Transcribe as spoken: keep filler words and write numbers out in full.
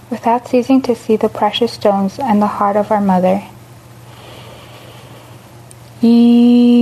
without ceasing to see the precious stones and the heart of our mother. E